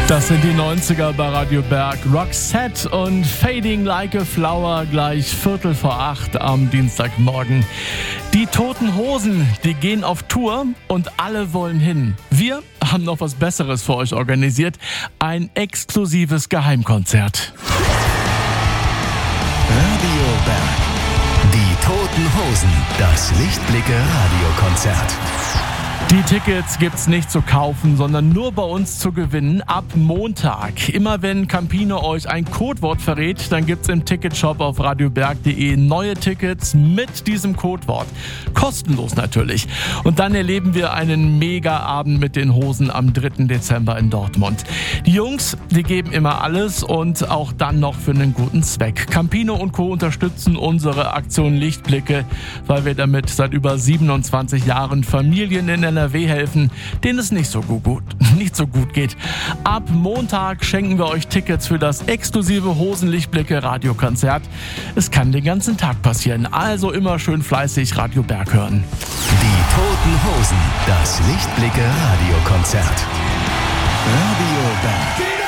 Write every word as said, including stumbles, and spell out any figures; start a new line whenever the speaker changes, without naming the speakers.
Das sind die neunziger bei Radio Berg. Roxette und Fading Like a Flower gleich Viertel vor acht am Dienstagmorgen. Die Toten Hosen, die gehen auf Tour und alle wollen hin. Wir haben noch was Besseres für euch organisiert. Ein exklusives Geheimkonzert.
Radio Berg. Die Toten Hosen. Das Lichtblicke-Radiokonzert.
Die Tickets gibt's nicht zu kaufen, sondern nur bei uns zu gewinnen ab Montag. Immer wenn Campino euch ein Codewort verrät, dann gibt's im Ticketshop auf radioberg punkt de neue Tickets mit diesem Codewort. Kostenlos natürlich. Und dann erleben wir einen Mega-Abend mit den Hosen am dritten Dezember in Dortmund. Die Jungs, die geben immer alles und auch dann noch für einen guten Zweck. Campino und Co. unterstützen unsere Aktion Lichtblicke, weil wir damit seit über siebenundzwanzig Jahren Familien in N R W helfen, denen es nicht so gut, nicht so gut geht. Ab Montag schenken wir euch Tickets für das exklusive Hosenlichtblicke-Radiokonzert. Es kann den ganzen Tag passieren, also immer schön fleißig Radio Berg hören.
Die Toten Hosen, das Lichtblicke-Radiokonzert. Radio Berg.